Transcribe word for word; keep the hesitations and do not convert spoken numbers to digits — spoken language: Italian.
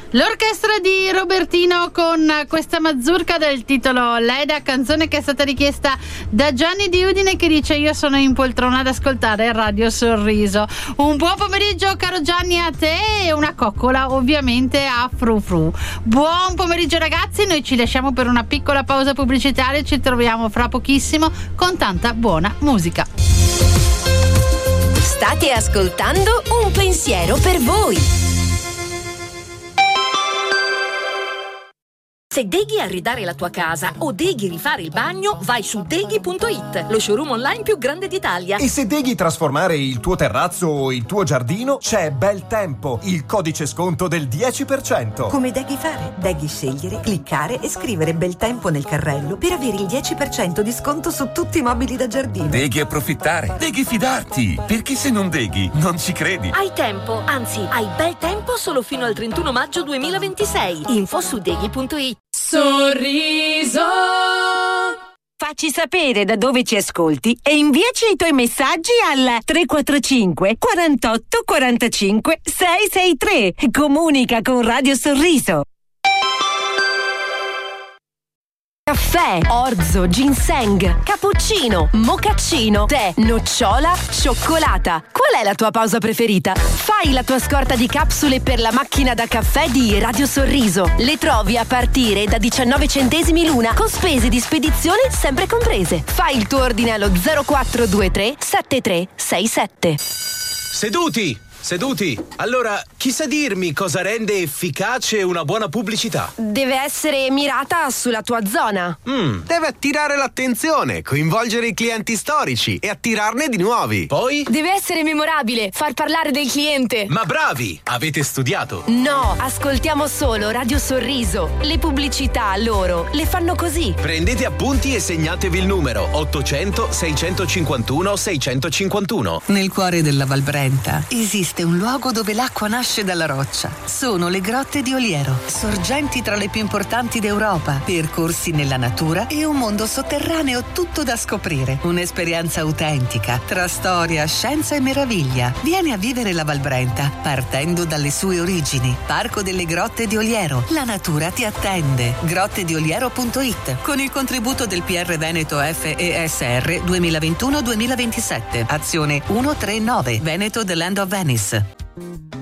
L'orchestra di Robertino con questa mazurka del titolo Leda, canzone che è stata richiesta da Gianni di Udine, che dice: io sono in poltrona ad ascoltare Radio Sorriso. Un buon pomeriggio caro Gianni a te e una coccola ovviamente a Fru Fru. Buon pomeriggio ragazzi, noi ci lasciamo per una piccola pausa pubblicitaria, ci troviamo fra pochissimo con tanta buona musica. State ascoltando Un pensiero per voi. Se deghi arredare la tua casa o deghi rifare il bagno, vai su deghi punto it, lo showroom online più grande d'Italia. E se deghi trasformare il tuo terrazzo o il tuo giardino, c'è Beltempo, il codice sconto del dieci per cento. Come deghi fare? Deghi scegliere, cliccare e scrivere Beltempo nel carrello per avere il dieci per cento di sconto su tutti i mobili da giardino. Deghi approfittare, deghi fidarti, perché se non deghi non ci credi. Hai tempo, anzi hai bel tempo solo fino al trentuno maggio duemilaventisei. Info su deghi punto it. Sorriso. Facci sapere da dove ci ascolti e inviaci i tuoi messaggi al tre quattro cinque quarantotto quarantacinque seicentosessantatré. Comunica con Radio Sorriso. Caffè, orzo, ginseng, cappuccino, mocaccino, tè, nocciola, cioccolata. Qual è la tua pausa preferita? Fai la tua scorta di capsule per la macchina da caffè di Radio Sorriso. Le trovi a partire da diciannove centesimi l'una, con spese di spedizione sempre comprese. Fai il tuo ordine allo zero quattro due tre sette tre sei sette. Seduti! Seduti! Allora, chi sa dirmi cosa rende efficace una buona pubblicità? Deve essere mirata sulla tua zona. Mm, deve attirare l'attenzione, coinvolgere i clienti storici e attirarne di nuovi. Poi? Deve essere memorabile, far parlare del cliente. Ma bravi! Avete studiato? No, ascoltiamo solo Radio Sorriso. Le pubblicità loro le fanno così. Prendete appunti e segnatevi il numero ottocento seicentocinquantuno seicentocinquantuno. Nel cuore della Val Brenta esiste un luogo dove l'acqua nasce dalla roccia. Sono le grotte di Oliero, sorgenti tra le più importanti d'Europa, percorsi nella natura e un mondo sotterraneo tutto da scoprire. Un'esperienza autentica tra storia, scienza e meraviglia. Vieni a vivere la Val Brenta partendo dalle sue origini. Parco delle Grotte di Oliero. La natura ti attende. grotte di oliero punto it con il contributo del P R Veneto F E S R duemilaventuno duemilaventisette. Azione centotrentanove. Veneto The Land of Venice.